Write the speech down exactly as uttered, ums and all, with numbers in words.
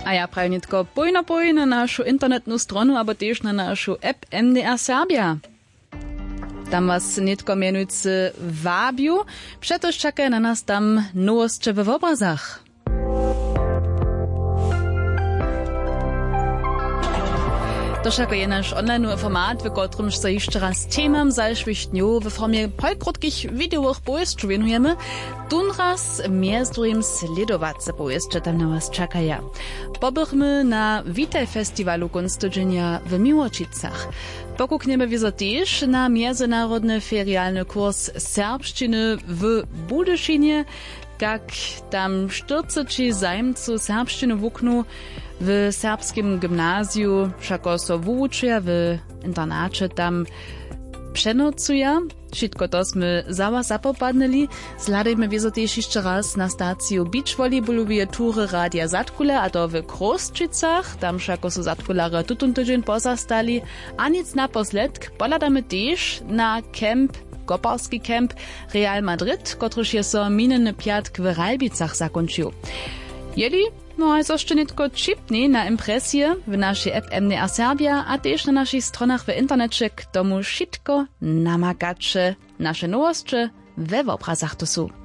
A ja prawie tylko pojno poj na naszą internetną stronę, albo też na naszą app M D R Serbia. Tam was nitko mianujcy wabiu, przetoż czeka na nas tam nowości w obrazach. To však je naš online format, v kotrym se jeszcze raz temam zajszłych dniu w formie polkrótkich wideowych pojezd więujemy. Tun raz między drugim sledowace pojezd, tam na was czekaja. Pobychmy na Witaj Festiwalu kunstyczenia w Miłočicach. Pokukniemy wizo też na międzynarodny ferialny kurs serbszczyny w Budyszynie, jak tam czterdzieści zajmców serbszczyny wuknu w serbskim gimnazju, všako so wučuja w internacie tam przenocuja. Wszystko to sme za was zapopadnili. Zladajmy wiezo też jeszcze raz na staciju beach volleyballowe tury Radia Zatkule, a to w Krosčicach. Tam všako so Zatkulare tutun tydzień pozastali. A nic naposledk poladamy też na kemp, koparski kemp Real Madrid, kotryż je so mineny piatk w Ralbicach zakończył. Jeli? No a jeszcze nitko čipni na impresje w naszej app M D R Serbia, a też na naszych stronach w internecie k tomu wszystko namakacze. Nasze nowości we obrazach to są.